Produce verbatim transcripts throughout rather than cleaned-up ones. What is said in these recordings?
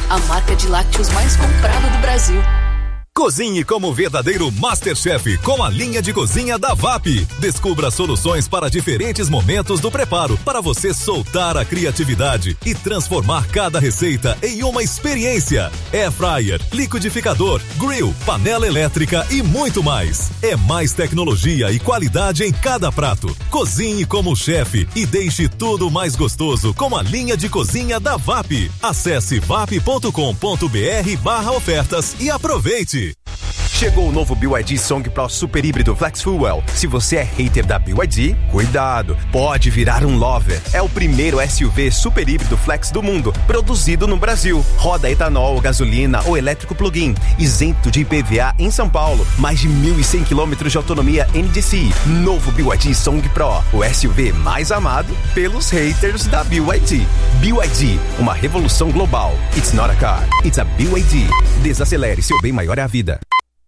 a marca de lácteos mais comprada do Brasil. Cozinhe como verdadeiro Masterchef com a linha de cozinha da V A P. Descubra soluções para diferentes momentos do preparo, para você soltar a criatividade e transformar cada receita em uma experiência. Air fryer, liquidificador, grill, panela elétrica e muito mais. É mais tecnologia e qualidade em cada prato. Cozinhe como chefe e deixe tudo mais gostoso com a linha de cozinha da V A P. Acesse vap ponto com ponto br barra ofertas e aproveite. Chegou o novo B Y D Song Pro Super Híbrido Flex Fuel. Se você é hater da B Y D, cuidado, pode virar um lover. É o primeiro S U V super híbrido flex do mundo, produzido no Brasil. Roda etanol, gasolina ou elétrico plug-in, isento de I P V A em São Paulo. Mais de mil e cem quilômetros de autonomia N D C I. Novo B Y D Song Pro, o S U V mais amado pelos haters da B Y D. B Y D, uma revolução global. It's not a car, it's a B Y D. Desacelere, seu bem maior é a vida.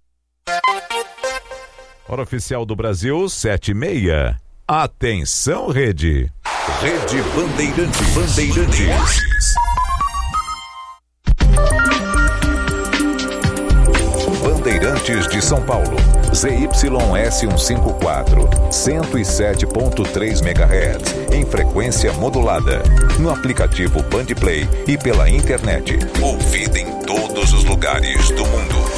Hora oficial do Brasil, sete e meia. Atenção, Rede. Rede Bandeirantes. Bandeirantes. Bandeirantes de São Paulo. Z Y S cento e cinquenta e quatro, cento e sete ponto três megahertz, em frequência modulada. No aplicativo Bandplay e pela internet. Ouvida em todos os lugares do mundo.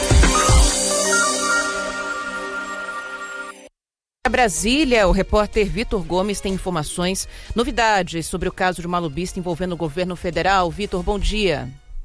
Brasília, o repórter Vitor Gomes tem informações, novidades sobre o caso de uma lobista envolvendo o governo federal. Vitor, bom dia.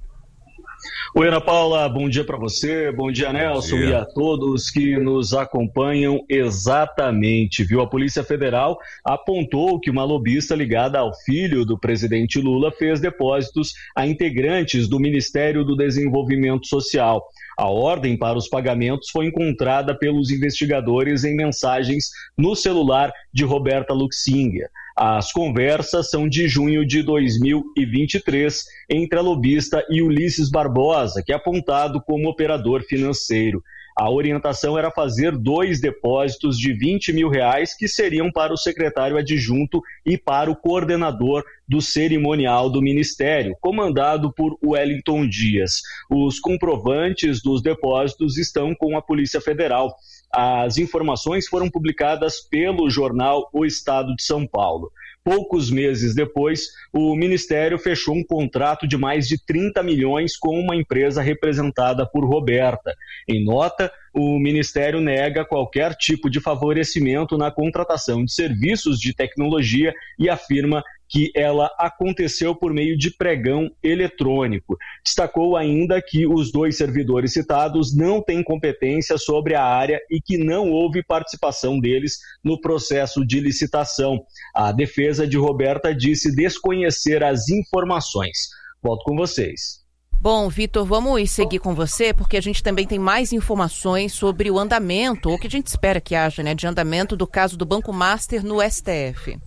Oi, Ana Paula, bom dia para você, bom dia, Nelson, e a todos que nos acompanham. Exatamente, viu? A Polícia Federal apontou que uma lobista ligada ao filho do presidente Lula fez depósitos a integrantes do Ministério do Desenvolvimento Social. A ordem para os pagamentos foi encontrada pelos investigadores em mensagens no celular de Roberta Luxinger. As conversas são de junho de dois mil e vinte e três entre a lobista e Ulisses Barbosa, que é apontado como operador financeiro. A orientação era fazer dois depósitos de vinte mil reais que seriam para o secretário adjunto e para o coordenador do cerimonial do Ministério, comandado por Wellington Dias. Os comprovantes dos depósitos estão com a Polícia Federal. As informações foram publicadas pelo jornal O Estado de São Paulo. Poucos meses depois, o Ministério fechou um contrato de mais de trinta milhões com uma empresa representada por Roberta. Em nota, o Ministério nega qualquer tipo de favorecimento na contratação de serviços de tecnologia e afirma que ela aconteceu por meio de pregão eletrônico. Destacou ainda que os dois servidores citados não têm competência sobre a área e que não houve participação deles no processo de licitação. A defesa de Roberta disse desconhecer as informações. Volto com vocês. Bom, Vitor, vamos seguir com você, porque a gente também tem mais informações sobre o andamento, ou o que a gente espera que haja, né, de andamento do caso do Banco Master no S T F.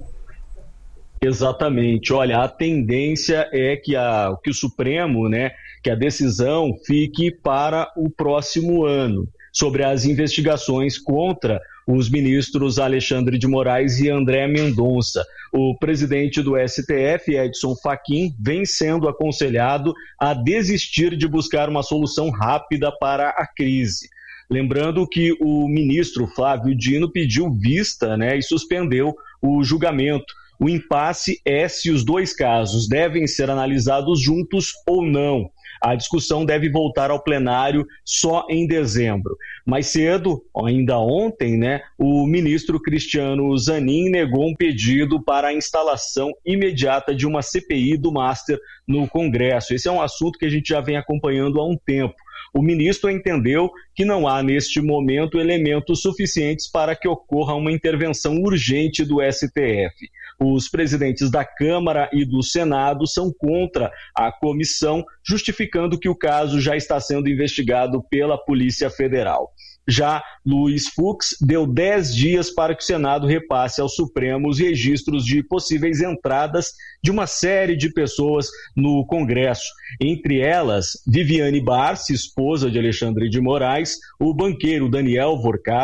Exatamente. Olha, a tendência é que, a, que o Supremo, né, que a decisão fique para o próximo ano, sobre as investigações contra os ministros Alexandre de Moraes e André Mendonça. O presidente do S T F, Edson Fachin, vem sendo aconselhado a desistir de buscar uma solução rápida para a crise. Lembrando que o ministro Flávio Dino pediu vista, né, e suspendeu o julgamento. O impasse é se os dois casos devem ser analisados juntos ou não. A discussão deve voltar ao plenário só em dezembro. Mais cedo, ainda ontem, né, o ministro Cristiano Zanin negou um pedido para a instalação imediata de uma C P I do Master no Congresso. Esse é um assunto que a gente já vem acompanhando há um tempo. O ministro entendeu que não há, neste momento, elementos suficientes para que ocorra uma intervenção urgente do S T F. Os presidentes da Câmara e do Senado são contra a comissão, justificando que o caso já está sendo investigado pela Polícia Federal. Já Luiz Fux deu dez dias para que o Senado repasse ao Supremo os registros de possíveis entradas de uma série de pessoas no Congresso. Entre elas, Viviane Barsi, esposa de Alexandre de Moraes, o banqueiro Daniel Vorcaro,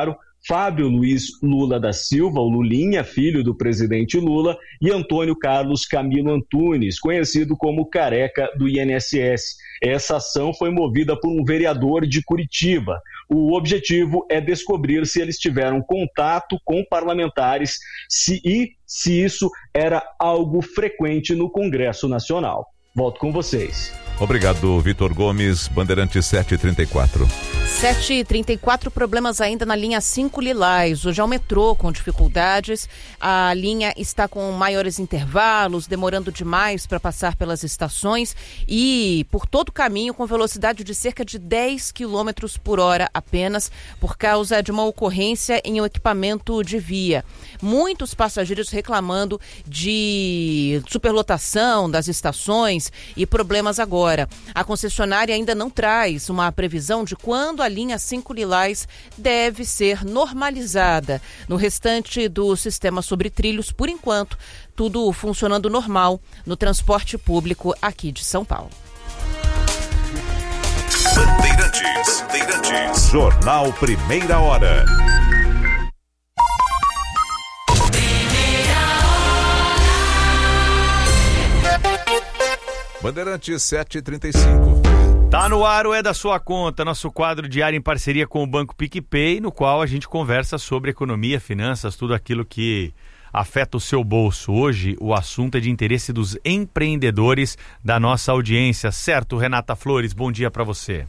Fábio Luiz Lula da Silva, o Lulinha, filho do presidente Lula, e Antônio Carlos Camilo Antunes, conhecido como Careca do I N S S. Essa ação foi movida por um vereador de Curitiba. O objetivo é descobrir se eles tiveram contato com parlamentares se, e se isso era algo frequente no Congresso Nacional. Volto com vocês. Obrigado, Vitor Gomes, Bandeirantes sete e trinta e quatro. sete e trinta e quatro, problemas ainda na linha cinco Lilás. Hoje é o metrô com dificuldades. A linha está com maiores intervalos, demorando demais para passar pelas estações e por todo o caminho com velocidade de cerca de dez quilômetros por hora apenas, por causa de uma ocorrência em um equipamento de via. Muitos passageiros reclamando de superlotação das estações e problemas agora. A concessionária ainda não traz uma previsão de quando a linha cinco Lilás deve ser normalizada. No restante do sistema sobre trilhos, por enquanto, tudo funcionando normal no transporte público aqui de São Paulo. Bandeirantes, Bandeirantes. Jornal Primeira Hora. Bandeirantes sete e trinta e cinco. Tá no ar o É da Sua Conta, nosso quadro diário em parceria com o Banco PicPay, no qual a gente conversa sobre economia, finanças, tudo aquilo que afeta o seu bolso. Hoje o assunto é de interesse dos empreendedores da nossa audiência. Certo, Renata Flores, bom dia para você.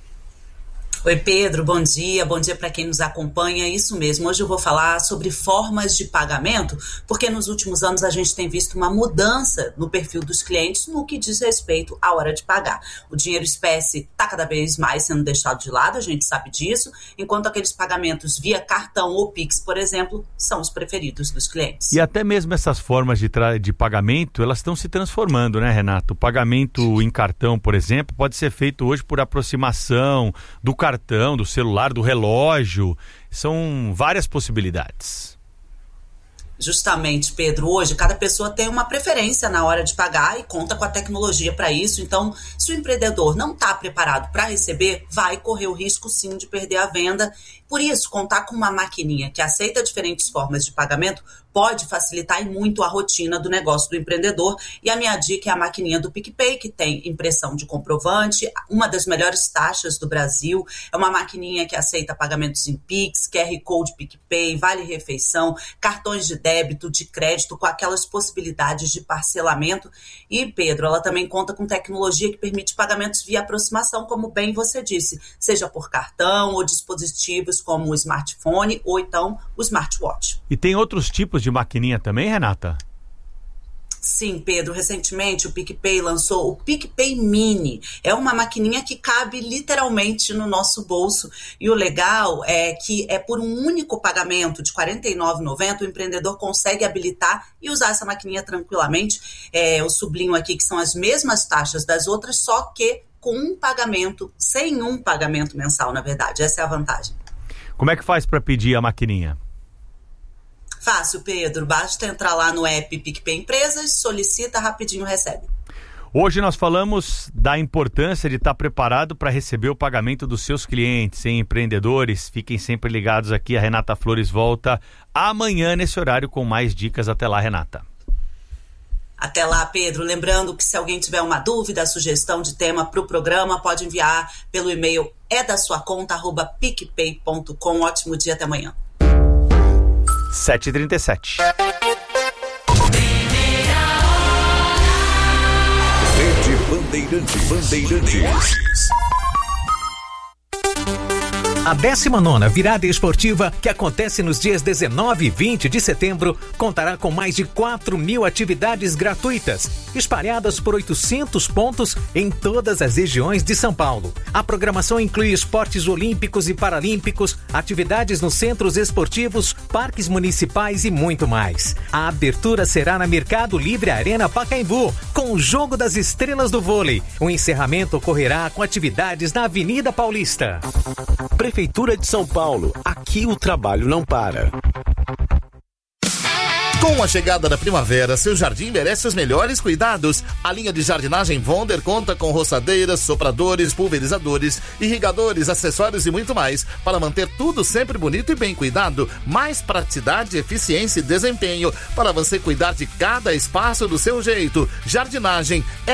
Oi Pedro, bom dia, bom dia para quem nos acompanha, isso mesmo, hoje eu vou falar sobre formas de pagamento, porque nos últimos anos a gente tem visto uma mudança no perfil dos clientes no que diz respeito à hora de pagar. O dinheiro espécie está cada vez mais sendo deixado de lado, a gente sabe disso, enquanto aqueles pagamentos via cartão ou Pix, por exemplo, são os preferidos dos clientes. E até mesmo essas formas de, tra- de pagamento, elas estão se transformando, né, Renato? O pagamento em cartão, por exemplo, pode ser feito hoje por aproximação do cartão cartão, do celular, do relógio, são várias possibilidades. Justamente, Pedro, hoje cada pessoa tem uma preferência na hora de pagar e conta com a tecnologia para isso, então se o empreendedor não está preparado para receber, vai correr o risco sim de perder a venda. Por isso, contar com uma maquininha que aceita diferentes formas de pagamento pode facilitar e muito a rotina do negócio do empreendedor. E a minha dica é a maquininha do PicPay, que tem impressão de comprovante, uma das melhores taxas do Brasil. É uma maquininha que aceita pagamentos em Pix, Q R Code PicPay, Vale Refeição, cartões de débito, de crédito, com aquelas possibilidades de parcelamento. E, Pedro, ela também conta com tecnologia que permite pagamentos via aproximação, como bem você disse, seja por cartão ou dispositivos como o smartphone ou então o smartwatch. E tem outros tipos de maquininha também, Renata? Sim, Pedro, recentemente o PicPay lançou o PicPay Mini. É uma maquininha que cabe literalmente no nosso bolso. E o legal é que é por um único pagamento de quarenta e nove reais e noventa centavos, o empreendedor consegue habilitar e usar essa maquininha tranquilamente. É, eu sublinho aqui que são as mesmas taxas das outras, só que com um pagamento, sem um pagamento mensal, na verdade. Essa é a vantagem. Como é que faz para pedir a maquininha? Fácil, Pedro. Basta entrar lá no app PicPay Empresas, solicita, rapidinho recebe. Hoje nós falamos da importância de estar preparado para receber o pagamento dos seus clientes, hein? Empreendedores, fiquem sempre ligados aqui. A Renata Flores volta amanhã nesse horário com mais dicas. Até lá, Renata. Até lá, Pedro. Lembrando que se alguém tiver uma dúvida, sugestão de tema para o programa, pode enviar pelo e-mail é da sua conta arroba picpay ponto com. Ótimo dia, até amanhã. sete e trinta e sete. Rede Bandeirantes. Bandeirantes. A décima nona Virada Esportiva, que acontece nos dias dezenove e vinte de setembro, contará com mais de quatro mil atividades gratuitas, espalhadas por oitocentos pontos em todas as regiões de São Paulo. A programação inclui esportes olímpicos e paralímpicos, atividades nos centros esportivos, parques municipais e muito mais. A abertura será na Mercado Livre Arena Pacaembu, com o Jogo das Estrelas do Vôlei. O encerramento ocorrerá com atividades na Avenida Paulista. Prefeitura de São Paulo, aqui o trabalho não para. Com a chegada da primavera, seu jardim merece os melhores cuidados. A linha de jardinagem Wonder conta com roçadeiras, sopradores, pulverizadores, irrigadores, acessórios e muito mais para manter tudo sempre bonito e bem cuidado. Mais praticidade, eficiência e desempenho para você cuidar de cada espaço do seu jeito. Jardinagem é